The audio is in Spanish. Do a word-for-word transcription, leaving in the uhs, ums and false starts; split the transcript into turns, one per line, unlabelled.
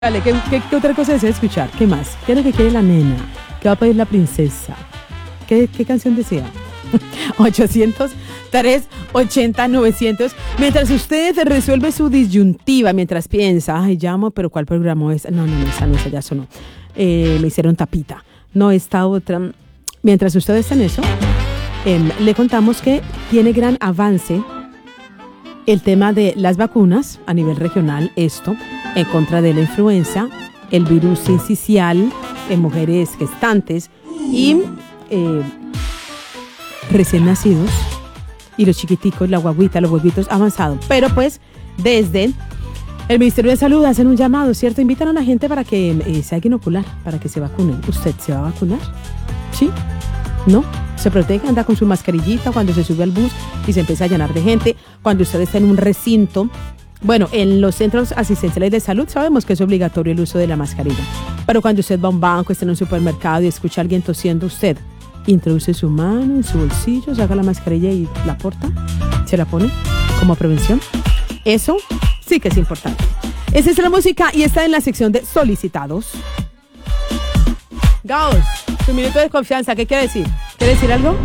Dale, ¿qué, qué, qué otra cosa desea escuchar? ¿Qué más? ¿Qué es lo que quiere la nena? ¿Qué va a pedir la princesa? ¿Qué, qué canción desea? ochocientos, tres ochenta, novecientos. Mientras usted resuelve su disyuntiva, mientras piensa, ay, llamo, pero ¿cuál programa es? No, no, no, esa no, esa ya sonó. Eh, me hicieron tapita. No, esta otra. Mientras usted está en eso, eh, le contamos que tiene gran avance el tema de las vacunas a nivel regional, esto en contra de la influenza, el virus sincicial en mujeres gestantes y eh, recién nacidos y los chiquiticos, la guaguita, los huevitos avanzados. Pero pues desde el Ministerio de Salud hacen un llamado, ¿cierto? Invitan a la gente para que eh, se haga inocular, para que se vacunen. ¿Usted se va a vacunar? ¿Sí? ¿No? Se protege, anda con su mascarillita cuando se sube al bus y se empieza a llenar de gente. Cuando usted está en un recinto, bueno, en los centros asistenciales de salud sabemos que es obligatorio el uso de la mascarilla. Pero cuando usted va a un banco, está en un supermercado y escucha a alguien tosiendo, usted introduce su mano en su bolsillo, saca la mascarilla y la porta, se la pone como prevención. Eso sí que es importante. Esa es la música y está en la sección de solicitados. Gaos, su minuto de confianza, ¿qué quiere decir? ¿Quiere decir algo?